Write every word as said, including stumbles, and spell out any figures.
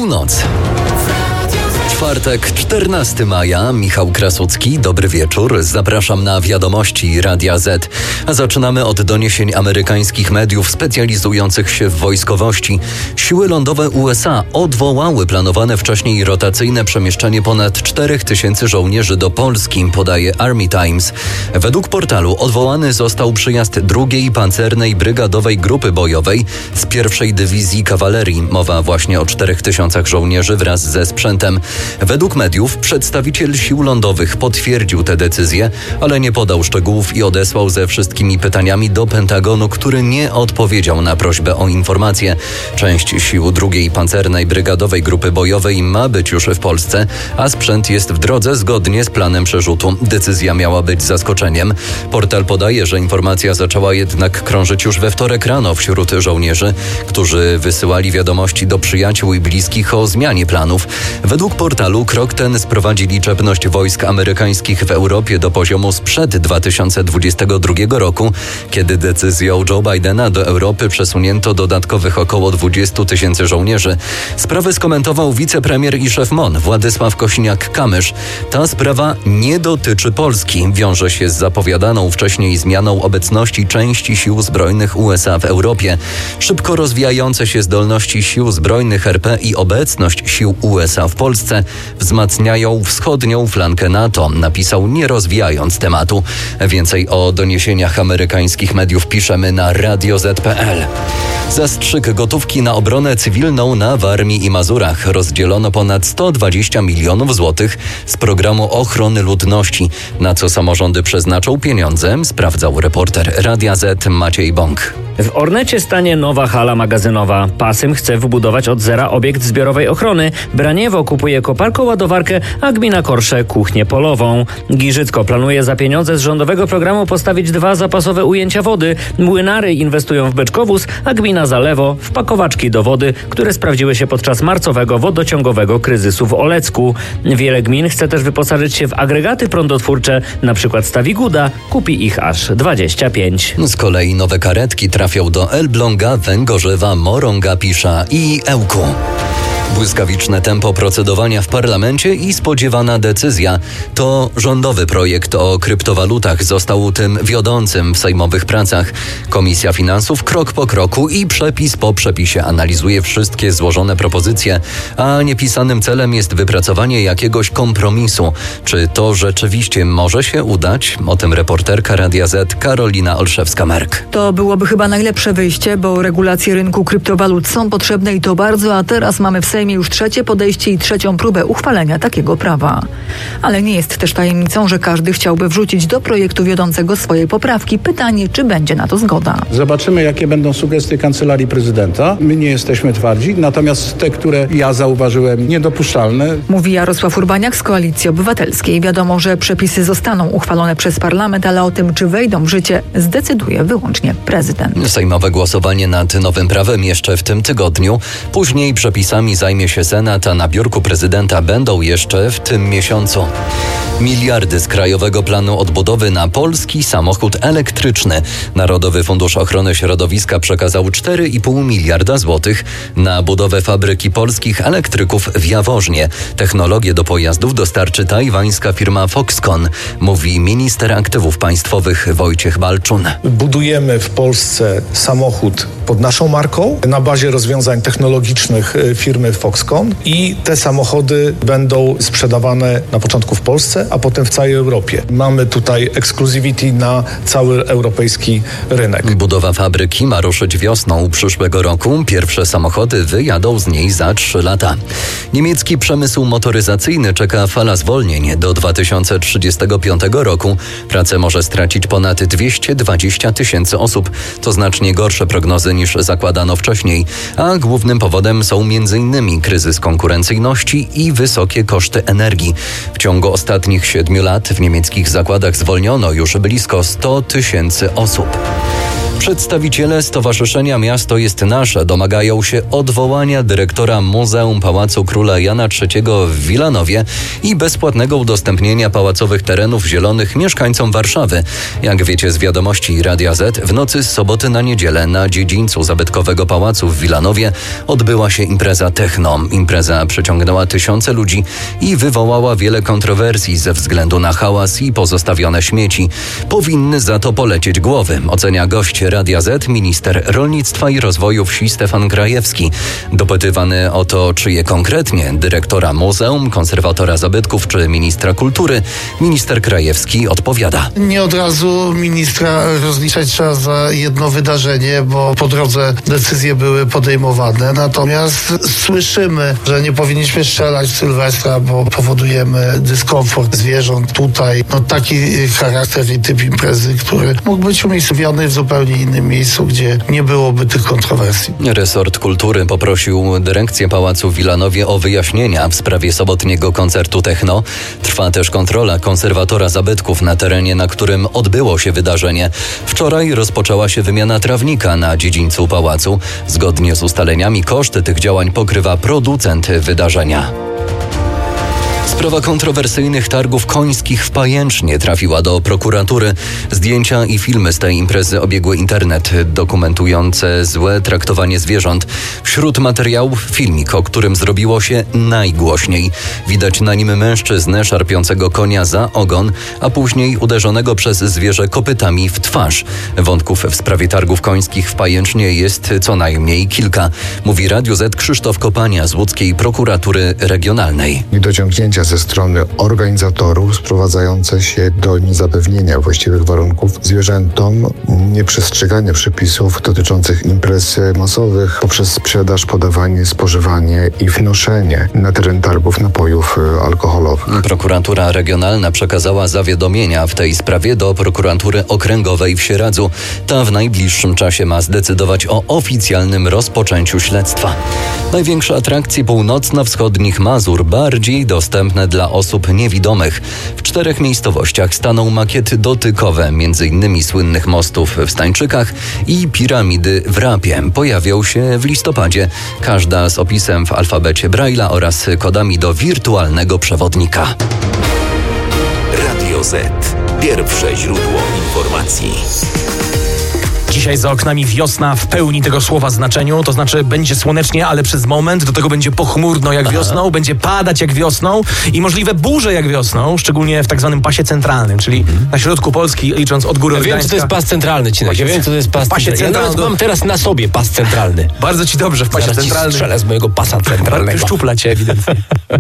Północ. Czwartek, czternastego maja, Michał Krasucki, dobry wieczór. Zapraszam na wiadomości Radia Z. A zaczynamy od doniesień amerykańskich mediów specjalizujących się w wojskowości. Siły lądowe U S A odwołały planowane wcześniej rotacyjne przemieszczenie ponad czterech tysięcy żołnierzy do Polski, podaje Army Times. Według portalu odwołany został przyjazd drugiej Pancernej Brygadowej Grupy Bojowej z pierwszej Dywizji Kawalerii. Mowa właśnie o czterech tysiącach żołnierzy wraz ze sprzętem. Według mediów przedstawiciel sił lądowych potwierdził tę decyzję, ale nie podał szczegółów i odesłał ze wszystkimi pytaniami do Pentagonu, który nie odpowiedział na prośbę o informację. Część sił drugiej Pancernej Brygadowej Grupy Bojowej ma być już w Polsce, a sprzęt jest w drodze zgodnie z planem przerzutu. Decyzja miała być zaskoczeniem. Portal podaje, że informacja zaczęła jednak krążyć już we wtorek rano wśród żołnierzy, którzy wysyłali wiadomości do przyjaciół i bliskich o zmianie planów. Według portalu krok ten sprowadzi liczebność wojsk amerykańskich w Europie do poziomu sprzed dwa tysiące dwudziestego drugiego roku, kiedy decyzją Joe Bidena do Europy przesunięto dodatkowych około dwudziestu tysięcy żołnierzy. Sprawę skomentował wicepremier i szef M O N Władysław Kosiniak-Kamysz. Ta sprawa nie dotyczy Polski. Wiąże się z zapowiadaną wcześniej zmianą obecności części sił zbrojnych U S A w Europie. Szybko rozwijające się zdolności sił zbrojnych R P i obecność sił U S A w Polsce wzmacniają wschodnią flankę NATO, napisał, nie rozwijając tematu. Więcej o doniesieniach amerykańskich mediów piszemy na radio zet kropka pe el. Zastrzyk gotówki na obronę cywilną na Warmii i Mazurach. Rozdzielono ponad sto dwadzieścia milionów złotych z programu ochrony ludności. Na co samorządy przeznaczą pieniądze, sprawdzał reporter Radia Z Maciej Bąk. W Ornecie stanie nowa hala magazynowa. Pasym chce wybudować od zera obiekt zbiorowej ochrony. Braniewo kupuje koparką-ładowarkę, a gmina Korsze kuchnię polową. Giżycko planuje za pieniądze z rządowego programu postawić dwa zapasowe ujęcia wody. Młynary inwestują w beczkowóz, a gmina Zalewo w pakowaczki do wody, które sprawdziły się podczas marcowego wodociągowego kryzysu w Olecku. Wiele gmin chce też wyposażyć się w agregaty prądotwórcze, na przykład Stawiguda kupi ich aż dwadzieścia pięć. Z kolei nowe karetki trafią do Elbląga, Węgorzewa, Morąga-Pisza i Ełku. Błyskawiczne tempo procedowania w parlamencie i spodziewana decyzja. To rządowy projekt o kryptowalutach został tym wiodącym w sejmowych pracach. Komisja Finansów krok po kroku i przepis po przepisie analizuje wszystkie złożone propozycje, a niepisanym celem jest wypracowanie jakiegoś kompromisu. Czy to rzeczywiście może się udać? O tym reporterka Radia Z Karolina Olszewska-Merk. To byłoby chyba najlepsze wyjście, bo regulacje rynku kryptowalut są potrzebne i to bardzo, a teraz mamy w Sejmie już trzecie podejście i trzecią próbę uchwalenia takiego prawa. Ale nie jest też tajemnicą, że każdy chciałby wrzucić do projektu wiodącego swoje poprawki. Pytanie, czy będzie na to zgoda. Zobaczymy, jakie będą sugestie Kancelarii Prezydenta. My nie jesteśmy twardzi, natomiast te, które ja zauważyłem, niedopuszczalne. Mówi Jarosław Urbaniak z Koalicji Obywatelskiej. Wiadomo, że przepisy zostaną uchwalone przez parlament, ale o tym, czy wejdą w życie, zdecyduje wyłącznie prezydent. Sejmowe głosowanie nad nowym prawem jeszcze w tym tygodniu. Później przepisami zajmie się Senat, a na biurku prezydenta będą jeszcze w tym miesiącu. Miliardy z Krajowego Planu Odbudowy na polski samochód elektryczny. Narodowy Fundusz Ochrony Środowiska przekazał cztery i pół miliarda złotych na budowę fabryki polskich elektryków w Jaworznie. Technologię do pojazdów dostarczy tajwańska firma Foxconn, mówi minister aktywów państwowych Wojciech Balczun. Budujemy w Polsce samochód pod naszą marką na bazie rozwiązań technologicznych firmy Foxconn i te samochody będą sprzedawane na początku w Polsce, a potem w całej Europie. Mamy tutaj exclusivity na cały europejski rynek. Budowa fabryki ma ruszyć wiosną przyszłego roku. Pierwsze samochody wyjadą z niej za trzy lata. Niemiecki przemysł motoryzacyjny czeka fala zwolnień do dwa tysiące trzydziestego piątego roku. Pracę może stracić ponad dwieście dwadzieścia tysięcy osób. To znacznie gorsze prognozy niż zakładano wcześniej, a głównym powodem są między innymi kryzys konkurencyjności i wysokie koszty energii. W ciągu ostatnich siedmiu lat w niemieckich zakładach zwolniono już blisko sto tysięcy osób. Przedstawiciele Stowarzyszenia Miasto jest Nasze domagają się odwołania dyrektora Muzeum Pałacu Króla Jana trzeciego w Wilanowie i bezpłatnego udostępnienia pałacowych terenów zielonych mieszkańcom Warszawy. Jak wiecie z wiadomości Radia Z, w nocy z soboty na niedzielę na dziedzińcu zabytkowego pałacu w Wilanowie odbyła się impreza techno. Impreza przyciągnęła tysiące ludzi i wywołała wiele kontrowersji ze względu na hałas i pozostawione śmieci. Powinny za to polecieć głowy, ocenia gość Radia Z, minister rolnictwa i rozwoju wsi Stefan Krajewski. Dopytywany o to, czyje konkretnie, dyrektora muzeum, konserwatora zabytków czy ministra kultury, minister Krajewski odpowiada. Nie od razu ministra rozliczać trzeba za jedno wydarzenie, bo po drodze decyzje były podejmowane. Natomiast słyszymy, że nie powinniśmy strzelać w Sylwestra, bo powodujemy dyskomfort zwierząt. Tutaj no, taki charakter i typ imprezy, który mógł być umiejscowiony w zupełnie innym miejscu, gdzie nie byłoby tych kontrowersji. Resort Kultury poprosił dyrekcję Pałacu w Wilanowie o wyjaśnienia w sprawie sobotniego koncertu techno. Trwa też kontrola konserwatora zabytków na terenie, na którym odbyło się wydarzenie. Wczoraj rozpoczęła się wymiana trawnika na dziedzińcu pałacu. Zgodnie z ustaleniami koszty tych działań pokrywa producent wydarzenia. Sprawa kontrowersyjnych targów końskich w Pajęcznie trafiła do prokuratury. Zdjęcia i filmy z tej imprezy obiegły internet, dokumentujące złe traktowanie zwierząt. Wśród materiałów filmik, o którym zrobiło się najgłośniej. Widać na nim mężczyznę szarpiącego konia za ogon, a później uderzonego przez zwierzę kopytami w twarz. Wątków w sprawie targów końskich w Pajęcznie jest co najmniej kilka, mówi Radiu Z Krzysztof Kopania z łódzkiej prokuratury regionalnej. Niedociągnięcia ze strony organizatorów sprowadzające się do niezapewnienia właściwych warunków zwierzętom, nieprzestrzegania przepisów dotyczących imprez masowych poprzez sprzedaż, podawanie, spożywanie i wnoszenie na teren targów napojów alkoholowych. Prokuratura Regionalna przekazała zawiadomienia w tej sprawie do prokuratury okręgowej w Sieradzu. Ta w najbliższym czasie ma zdecydować o oficjalnym rozpoczęciu śledztwa. Największe atrakcje północno-wschodnich Mazur bardziej dostępne dla osób niewidomych. W czterech miejscowościach staną makiety dotykowe, między innymi słynnych mostów w Stańczykach i piramidy w Rapie. Pojawią się w listopadzie. Każda z opisem w alfabecie Braille'a oraz kodami do wirtualnego przewodnika. Radio Z. Pierwsze źródło informacji. Dzisiaj za oknami wiosna w pełni tego słowa znaczeniu, to znaczy będzie słonecznie, ale przez moment, do tego będzie pochmurno jak wiosną, Aha. będzie padać jak wiosną i możliwe burze jak wiosną, szczególnie w tak zwanym pasie centralnym, czyli mhm. na środku Polski, licząc od góry ja Gdańska. Wiem, co to jest pas centralny, Cinek, ja wiem, co to jest pas pasie centralny. Ja nawet mam teraz na sobie pas centralny. Bardzo ci dobrze w pasie Zaraz centralnym. Strzelę z mojego pasa centralnego. Szczupla cię ewidentnie.